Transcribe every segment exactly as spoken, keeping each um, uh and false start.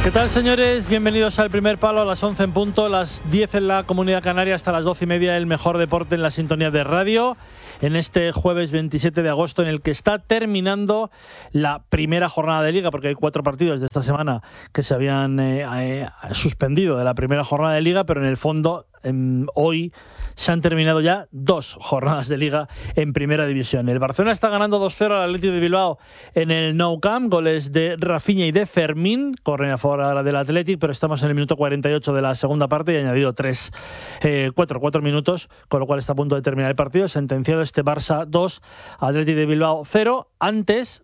¿Qué tal, señores? Bienvenidos al Primer Palo, a las once en punto, las diez en la Comunidad Canaria, hasta las doce y media, el mejor deporte en la sintonía de radio. En este jueves veintisiete de agosto, en el que está terminando la primera jornada de Liga, porque hay cuatro partidos de esta semana que se habían eh, eh, suspendido de la primera jornada de Liga, pero en el fondo eh, hoy se han terminado ya dos jornadas de Liga en Primera División. El Barcelona está ganando dos cero al Athletic de Bilbao en el Nou Camp, goles de Rafinha y de Fermín, corren a favor ahora del Athletic, pero estamos en el minuto cuarenta y ocho de la segunda parte y ha añadido tres, eh, cuatro, cuatro minutos, con lo cual está a punto de terminar el partido. Sentenciado este Barça dos, Athletic de Bilbao cero. Antes,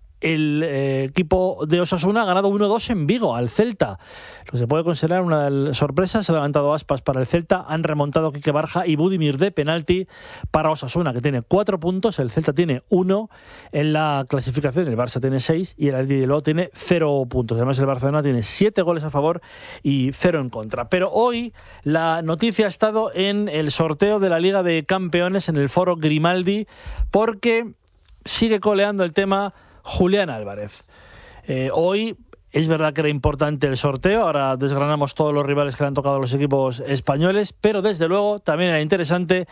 el eh, equipo de Osasuna ha ganado uno dos en Vigo al Celta. Lo que se puede considerar una de las sorpresas. Se ha levantado aspas para el Celta. Han remontado Quique Barja y Budimir de penalti para Osasuna, que tiene cuatro puntos. El Celta tiene uno en la clasificación. El Barça tiene seis y el Athletic de Bilbao tiene cero puntos. Además, el Barcelona tiene siete goles a favor y cero en contra. Pero hoy la noticia ha estado en el sorteo de la Liga de Campeones en el Foro Grimaldi, porque sigue coleando el tema Julián Álvarez. Eh, hoy es verdad que era importante el sorteo, ahora desgranamos todos los rivales que le han tocado a los equipos españoles, pero desde luego también era interesante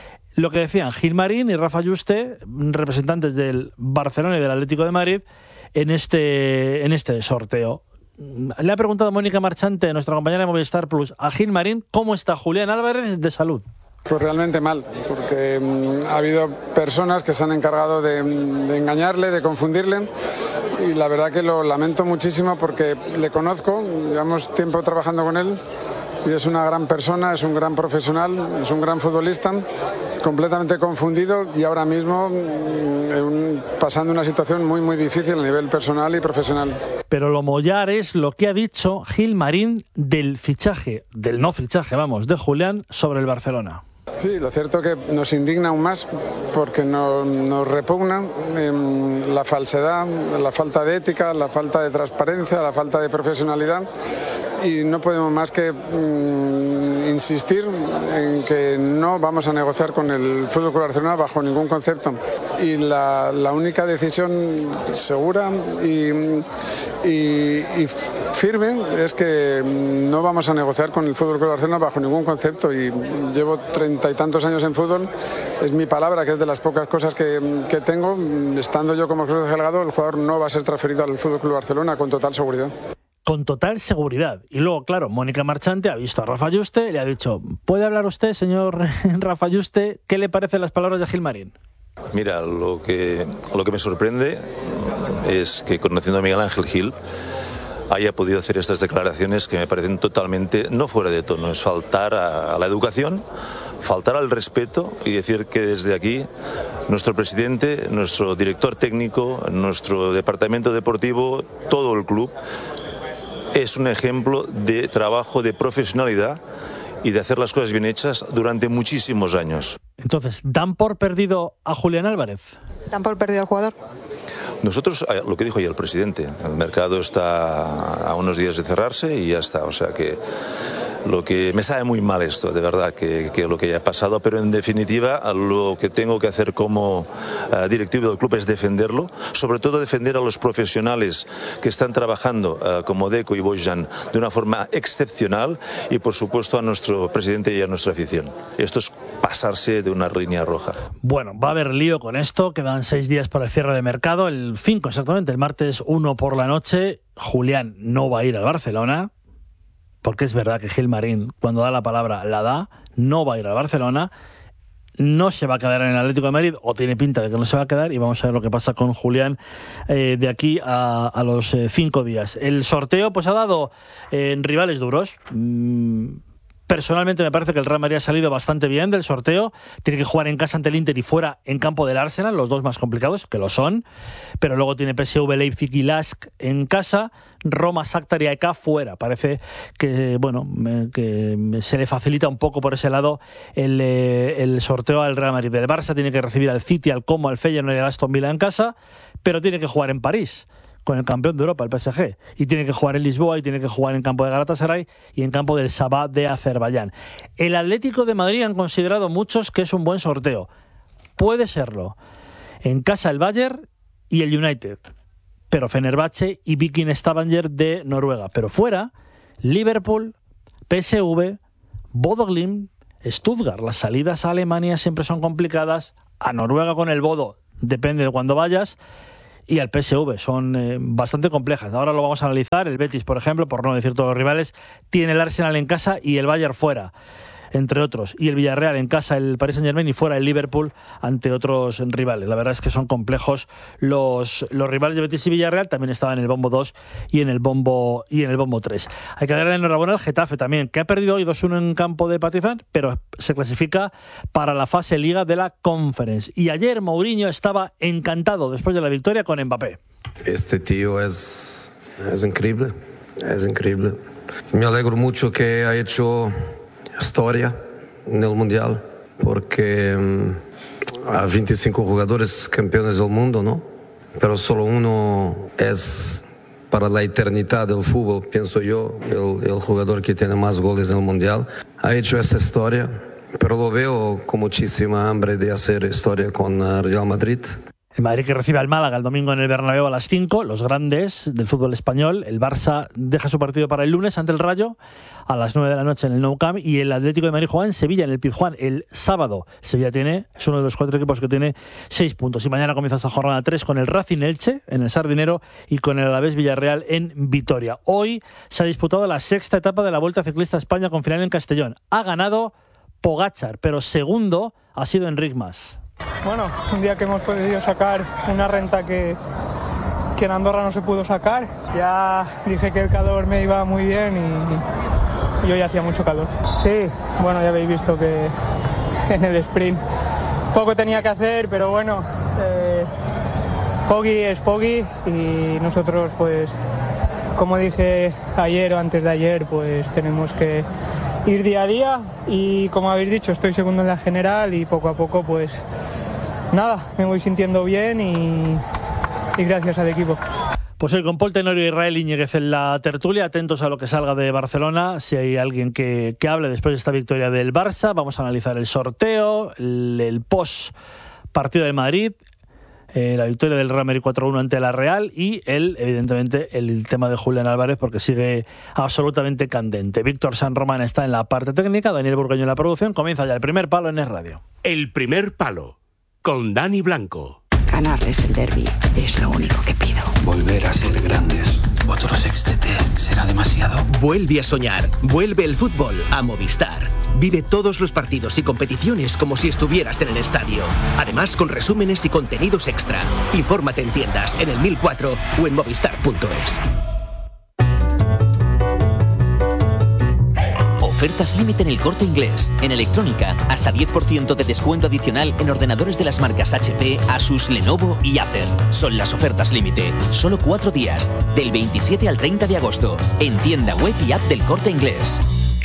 lo que decían Gilmarín y Rafa Yuste, representantes del Barcelona y del Atlético de Madrid, en este, en este sorteo. Le ha preguntado Mónica Marchante, nuestra compañera de Movistar Plus, a Gilmarín cómo está Julián Álvarez de salud. Pues realmente mal, porque mmm, ha habido personas que se han encargado de, de engañarle, de confundirle, y la verdad que lo lamento muchísimo porque le conozco, llevamos tiempo trabajando con él y es una gran persona, es un gran profesional, es un gran futbolista, completamente confundido y ahora mismo mmm, pasando una situación muy muy difícil a nivel personal y profesional. Pero lo mollar es lo que ha dicho Gilmarín del fichaje, del no fichaje, vamos, de Julián sobre el Barcelona. Sí, lo cierto es que nos indigna aún más porque nos, nos repugna eh, la falsedad, la falta de ética, la falta de transparencia, la falta de profesionalidad, y no podemos más que mm, insistir en que no vamos a negociar con el F C Barcelona bajo ningún concepto, y la, la única decisión segura y, y, y firme es que no vamos a negociar con el F C Barcelona bajo ningún concepto. Y llevo treinta y tantos años en fútbol, es mi palabra, que es de las pocas cosas que, que tengo. Estando yo como Cruz Delgado, el jugador no va a ser transferido al F C Barcelona con total seguridad. Con total seguridad. Y luego, claro, Mónica Marchante ha visto a Rafa Yuste y le ha dicho: ¿puede hablar usted, señor Rafa Yuste? ¿Qué le parecen las palabras de Gilmarín? Mira, lo que, lo que me sorprende es que, conociendo a Miguel Ángel Gil, haya podido hacer estas declaraciones que me parecen totalmente no fuera de tono. Es faltar a, a la educación, faltar al respeto, y decir que desde aquí nuestro presidente, nuestro director técnico, nuestro departamento deportivo, todo el club, es un ejemplo de trabajo, de profesionalidad y de hacer las cosas bien hechas durante muchísimos años. Entonces, ¿dan por perdido a Julián Álvarez? ¿Dan por perdido al jugador? Nosotros, lo que dijo ya el presidente, el mercado está a unos días de cerrarse y ya está, o sea que lo que me sabe muy mal esto, de verdad, que, que lo que haya pasado, pero en definitiva lo que tengo que hacer como uh, directivo del club es defenderlo, sobre todo defender a los profesionales que están trabajando uh, como Deco y Bojan de una forma excepcional, y por supuesto a nuestro presidente y a nuestra afición. Esto es pasarse de una línea roja. Bueno, va a haber lío con esto, quedan seis días para el cierre de mercado, el cinco exactamente, el martes uno por la noche. Julián no va a ir al Barcelona, porque es verdad que Gilmarín, cuando da la palabra, la da, no va a ir al Barcelona, no se va a quedar en el Atlético de Madrid, o tiene pinta de que no se va a quedar, y vamos a ver lo que pasa con Julián eh, de aquí a, a los eh, cinco días. El sorteo pues ha dado eh, rivales duros. Mm, Personalmente me parece que el Real Madrid ha salido bastante bien del sorteo. Tiene que jugar en casa ante el Inter y fuera en campo del Arsenal, los dos más complicados, que lo son. Pero luego tiene P S V, Leipzig y Lask en casa, Roma, Shakhtar y A E K fuera. Parece que bueno que se le facilita un poco por ese lado el, el sorteo al Real Madrid. El Barça tiene que recibir al City, al Como, al Feyenoord y al Aston Villa en casa, pero tiene que jugar en París con el campeón de Europa, el P S G, y tiene que jugar en Lisboa, y tiene que jugar en campo de Galatasaray y en campo del Sabah de Azerbaiyán. El Atlético de Madrid han considerado muchos que es un buen sorteo. Puede serlo. En casa el Bayern y el United. pero Fenerbahce y Viking Stavanger de Noruega. Pero fuera, Liverpool, P S V, Bodo Glimt, Stuttgart. Las salidas a Alemania siempre son complicadas. A Noruega con el Bodo, depende de cuándo vayas. Y al P S V son eh, bastante complejas. Ahora lo vamos a analizar. El Betis, por ejemplo, por no decir todos los rivales, tiene el Arsenal en casa y el Bayern fuera, entre otros. Y el Villarreal en casa, el Paris Saint-Germain, y fuera el Liverpool ante otros rivales. La verdad es que son complejos los, los rivales de Betis y Villarreal. También estaban en el bombo dos y en el bombo y en el bombo tres. Hay que darle enhorabuena al Getafe también, que ha perdido hoy dos uno en campo de Partizan, pero se clasifica para la fase Liga de la Conference. Y ayer Mourinho estaba encantado después de la victoria con Mbappé. Este tío es, es increíble, es increíble. Me alegro mucho que ha hecho historia en el Mundial, porque um, hay veinticinco jugadores campeones del mundo, ¿no? Pero solo uno es para la eternidad del fútbol, pienso yo, el, el jugador que tiene más goles en el Mundial. Ha hecho esa historia, pero lo veo con muchísima hambre de hacer historia con uh, Real Madrid. El Madrid que recibe al Málaga el domingo en el Bernabéu a las cinco, los grandes del fútbol español. El Barça deja su partido para el lunes ante el Rayo a las nueve de la noche en el Nou Camp, y el Atlético de Madrid juega en Sevilla, en el Pizjuán, el sábado. Sevilla tiene, es uno de los cuatro equipos que tiene seis puntos. Y mañana comienza esta jornada tres con el Racing Elche en el Sardinero y con el Alavés Villarreal en Vitoria. Hoy se ha disputado la sexta etapa de la Vuelta Ciclista a España con final en Castellón. Ha ganado Pogačar, pero segundo ha sido Enric Mas. Bueno, un día que hemos podido sacar una renta que, que en Andorra no se pudo sacar. Ya dije que el calor me iba muy bien y, y hoy hacía mucho calor. Sí, bueno, ya habéis visto que en el sprint poco tenía que hacer, pero bueno, eh, Poggi es Poggi y nosotros, pues, como dije ayer o antes de ayer, pues tenemos que ir día a día y, como habéis dicho, estoy segundo en la general y poco a poco, pues nada, me voy sintiendo bien y, y gracias al equipo. Pues hoy con Pol Tenorio y Israel Íñiguez en la tertulia, atentos a lo que salga de Barcelona, si hay alguien que, que hable después de esta victoria del Barça. Vamos a analizar el sorteo, el, el post partido del Madrid, eh, la victoria del Real Madrid cuatro uno ante la Real y el, evidentemente el tema de Julián Álvarez, porque sigue absolutamente candente. Víctor San Román está en la parte técnica, Daniel Burgueño en la producción. Comienza ya el primer palo en Es Radio. El primer palo con Dani Blanco. Ganarles el derbi es lo único que pido. Volver a ser grandes. Otro sextete será demasiado. Vuelve a soñar. Vuelve el fútbol a Movistar. Vive todos los partidos y competiciones como si estuvieras en el estadio. Además, con resúmenes y contenidos extra. Infórmate en tiendas, en el mil cuatro o en movistar punto es. Ofertas límite en El Corte Inglés. En electrónica, hasta diez por ciento de descuento adicional en ordenadores de las marcas H P, Asus, Lenovo y Acer. Son las ofertas límite. Solo cuatro días, del veintisiete al treinta de agosto. En tienda web y app del Corte Inglés.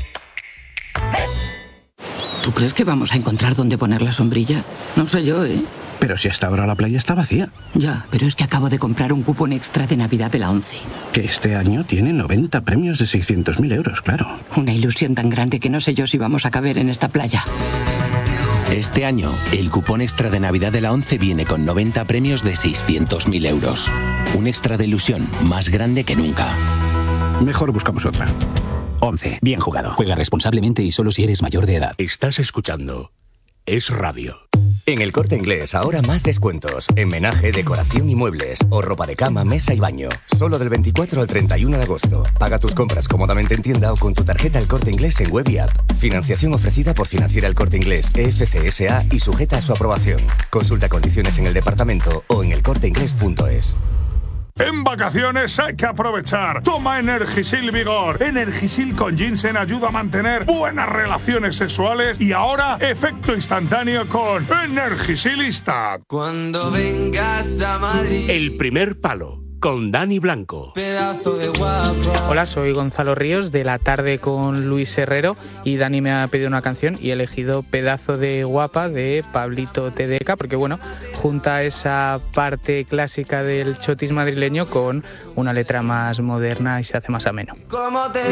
¿Tú crees que vamos a encontrar dónde poner la sombrilla? No sé yo, ¿eh? Pero si hasta ahora la playa está vacía. Ya, pero es que acabo de comprar un cupón extra de Navidad de la ONCE. Que este año tiene noventa premios de seiscientos mil euros, claro. Una ilusión tan grande que no sé yo si vamos a caber en esta playa. Este año, el cupón extra de Navidad de la ONCE viene con noventa premios de seiscientos mil euros. Un extra de ilusión más grande que nunca. Mejor buscamos otra. ONCE. Bien jugado. Juega responsablemente y solo si eres mayor de edad. Estás escuchando Es Radio. En El Corte Inglés ahora más descuentos. En menaje, decoración y muebles. O ropa de cama, mesa y baño. Solo del veinticuatro al treinta y uno de agosto. Paga tus compras cómodamente en tienda o con tu tarjeta El Corte Inglés en web y app. Financiación ofrecida por Financiera El Corte Inglés E F C S A y sujeta a su aprobación. Consulta condiciones en el departamento o en el corte inglés punto es. En vacaciones hay que aprovechar. Toma Energisil Vigor. Energisil con ginseng ayuda a mantener buenas relaciones sexuales y ahora efecto instantáneo con Energisilista. Cuando vengas a Madrid. El primer palo con Dani Blanco. Pedazo de guapo. Hola, soy Gonzalo Ríos de La Tarde con Luis Herrero y Dani me ha pedido una canción y he elegido Pedazo de Guapa de Pablito T D K porque, bueno, junta esa parte clásica del chotis madrileño con una letra más moderna y se hace más ameno. ¿Cómo te